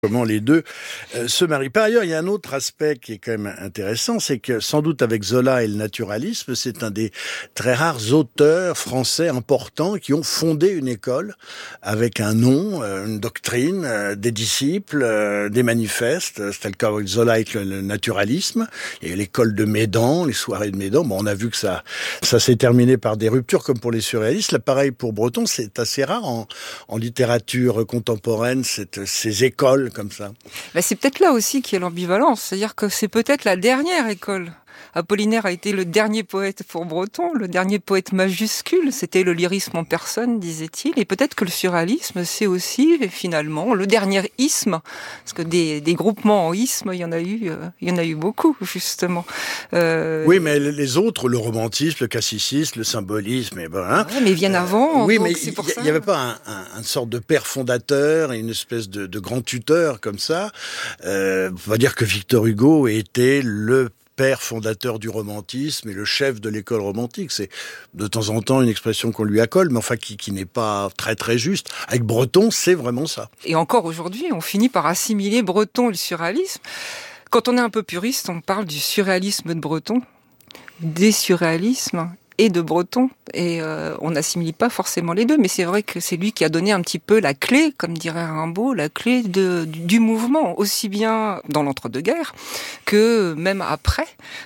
Comment les deux se marient. Par ailleurs, il y a un autre aspect qui est quand même intéressant, c'est que sans doute avec Zola et le naturalisme, c'est un des très rares auteurs français importants qui ont fondé une école avec un nom, une doctrine, des disciples, des manifestes. C'était le cas avec Zola avec le naturalisme. Il y a eu l'école de Médan, les soirées de Médan. Bon, on a vu que ça s'est terminé par des ruptures comme pour les surréalistes. Là, pareil pour Breton, c'est assez rare en littérature contemporaine, ces écoles comme ça. C'est peut-être là aussi qu'il y a l'ambivalence, c'est-à-dire que c'est peut-être la dernière école. Apollinaire a été le dernier poète pour Breton, le dernier poète majuscule, c'était le lyrisme en personne, disait-il, et peut-être que le surréalisme, c'est aussi, finalement, le dernier isme, parce que des groupements en isme, il y en a eu beaucoup, justement. Oui, mais les autres, le romantisme, le classicisme, le symbolisme, Ouais, mais ils viennent avant. Oui, donc mais c'est pour ça. il n'y avait pas une sorte de père fondateur et une espèce de grand tuteur comme ça. On va dire que Victor Hugo était le père fondateur du romantisme et le chef de l'école romantique. C'est de temps en temps une expression qu'on lui accole, mais enfin qui n'est pas très très juste. Avec Breton, c'est vraiment ça. Et encore aujourd'hui, on finit par assimiler Breton et le surréalisme. Quand on est un peu puriste, on parle du surréalisme de Breton, des surréalismes et de Breton, et on n'assimile pas forcément les deux, mais c'est vrai que c'est lui qui a donné un petit peu la clé, comme dirait Rimbaud, la clé du mouvement, aussi bien dans l'entre-deux-guerres que même après.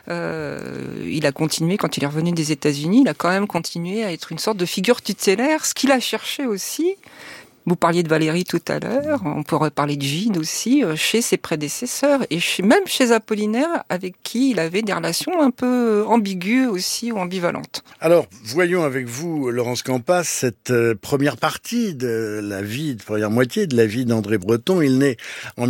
Il a continué, quand il est revenu des États-Unis, il a quand même continué à être une sorte de figure tutélaire, ce qu'il a cherché aussi. Vous parliez de Valéry tout à l'heure, on pourrait parler de Gide aussi, chez ses prédécesseurs, et même chez Apollinaire, avec qui il avait des relations un peu ambiguës aussi, ou ambivalentes. Alors, voyons avec vous, Laurence Campas, cette première partie de la vie, première moitié de la vie d'André Breton. Il naît en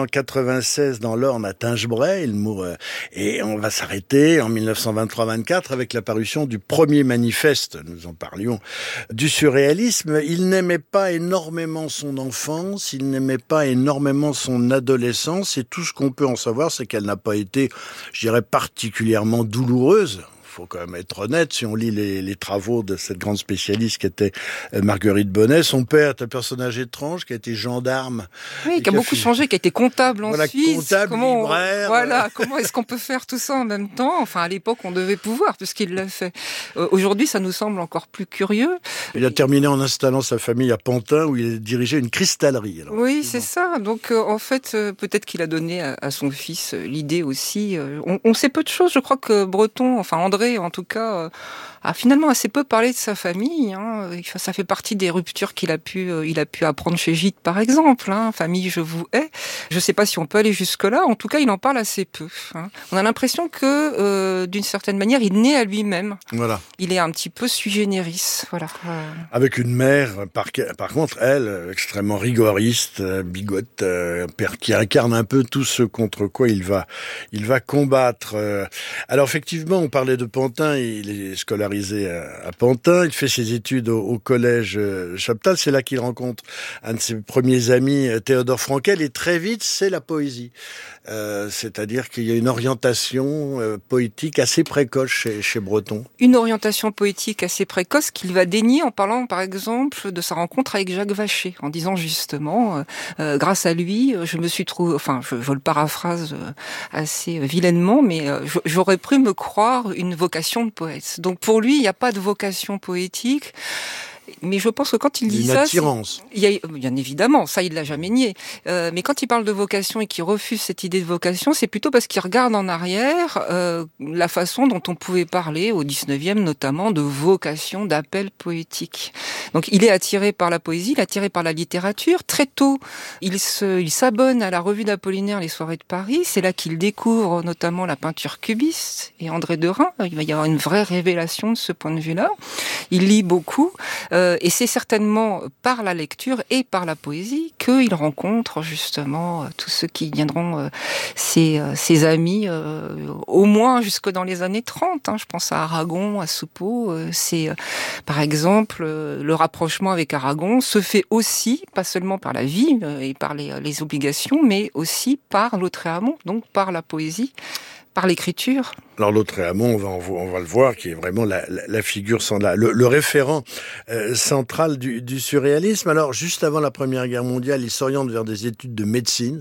1896 dans l'Orne à Tingebray, il mourut, et on va s'arrêter en 1923-24 avec la parution du premier manifeste, nous en parlions, du surréalisme. Il n'aimait pas énormément son enfance, il n'aimait pas énormément son adolescence, et tout ce qu'on peut en savoir, c'est qu'elle n'a pas été, je dirais, particulièrement douloureuse. Il faut quand même être honnête, si on lit les travaux de cette grande spécialiste qui était Marguerite Bonnet. Son père est un personnage étrange qui a été gendarme. Oui, qui a beaucoup changé, qui a été comptable en Suisse. Comptable, libraire. Comment est-ce qu'on peut faire tout ça en même temps ? Enfin, à l'époque, on devait pouvoir, puisqu'il l'a fait. Aujourd'hui, ça nous semble encore plus curieux. Il a terminé en installant sa famille à Pantin, où il dirigeait une cristallerie. Alors, oui, c'est ça. Donc, en fait, peut-être qu'il a donné à son fils l'idée aussi. On sait peu de choses. Je crois que Breton, enfin André, en tout cas, a finalement assez peu parlé de sa famille. Ça fait partie des ruptures il a pu apprendre chez Gide, par exemple. Famille, je vous hais. Je ne sais pas si on peut aller jusque-là. En tout cas, il en parle assez peu. On a l'impression que, d'une certaine manière, il naît à lui-même. Voilà. Il est un petit peu sui generis. Voilà. Avec une mère, par contre, elle, extrêmement rigoriste, bigote, qui incarne un peu tout ce contre quoi il va combattre. Alors effectivement, on parlait de Pantin, il est scolarisé à Pantin, il fait ses études au collège Chaptal, c'est là qu'il rencontre un de ses premiers amis, Théodore Frankel, et très vite, c'est la poésie. C'est-à-dire qu'il y a une orientation poétique assez précoce chez Breton. Une orientation poétique assez précoce qu'il va dénier en parlant, par exemple, de sa rencontre avec Jacques Vacher, en disant justement, grâce à lui, je me suis trouvé, enfin, je le paraphrase assez vilainement, mais j'aurais pu me croire une vocation de poète. Donc pour lui, il n'y a pas de vocation poétique. Mais je pense que quand il dit ça... Une attirance. Bien évidemment, ça il l'a jamais nié. Mais quand il parle de vocation et qu'il refuse cette idée de vocation, c'est plutôt parce qu'il regarde en arrière la façon dont on pouvait parler au 19e notamment de vocation, d'appel poétique. Donc il est attiré par la poésie, il est attiré par la littérature. Très tôt, il s'abonne à la revue d'Apollinaire, Les Soirées de Paris. C'est là qu'il découvre notamment la peinture cubiste et André Derain. Il va y avoir une vraie révélation de ce point de vue-là. Il lit beaucoup. Et c'est certainement par la lecture et par la poésie qu'il rencontre justement tous ceux qui viendront ses amis, au moins jusque dans les années 30. Je pense à Aragon, à Soupeau. C'est par exemple le rapprochement avec Aragon se fait aussi, pas seulement par la vie et par les obligations, mais aussi par Lautréamont, donc par la poésie. Par l'écriture. Alors Lautréamont, on va le voir, qui est vraiment la figure centrale, le référent central du surréalisme. Alors juste avant la Première Guerre mondiale, il s'oriente vers des études de médecine.